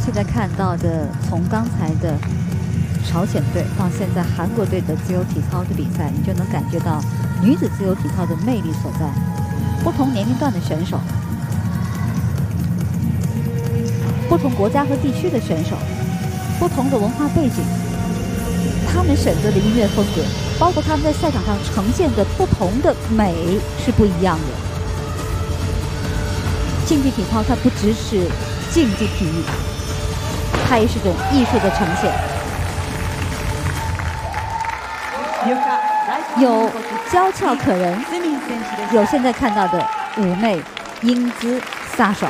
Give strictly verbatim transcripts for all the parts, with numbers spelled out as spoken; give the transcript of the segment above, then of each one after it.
现在看到的，从刚才的朝鲜队到现在韩国队的自由体操的比赛，你就能感觉到女子自由体操的魅力所在。不同年龄段的选手，不同国家和地区的选手，不同的文化背景，他们选择的音乐风格，包括他们在赛场上呈现的不同的美是不一样的。竞技体操它不只是竞技体育，它也是一种艺术的呈现。有娇俏可人，有现在看到的妩媚英姿飒爽。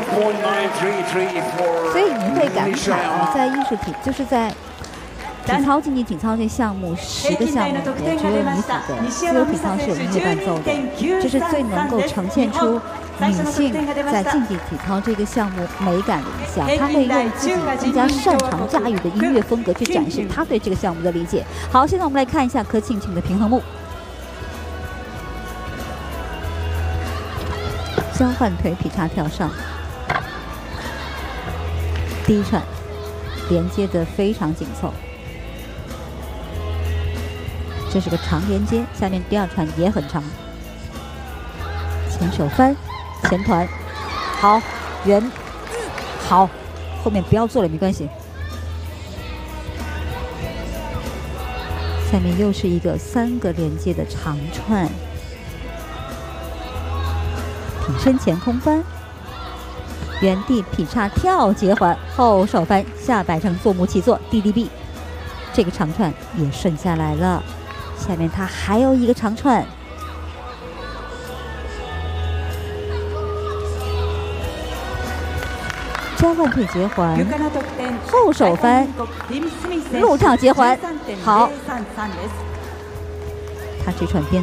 所以你会感慨啊，在艺术体就是在体操竞技体操这项目十个项目里面，只有女子的自由体操是有音乐伴奏的，这是最能够呈现出女性在竞技体操这个项目美感的一项。她会用自己更加擅长驾驭的音乐风格去展示她对这个项目的理解。好，现在我们来看一下柯庆庆的平衡木，交换腿劈叉跳上，第一串连接得非常紧凑。这是个长连接，下面第二串也很长，前手翻，前团，好，圆，好，后面不要做了，没关系。下面又是一个三个连接的长串，挺身前空翻，原地劈叉跳结环，后手翻，下摆成坐木起坐 D D B， 这个长串也顺下来了。下面它还有一个长串，交换腿结环，后手翻，陆跳结环，好，它这串边。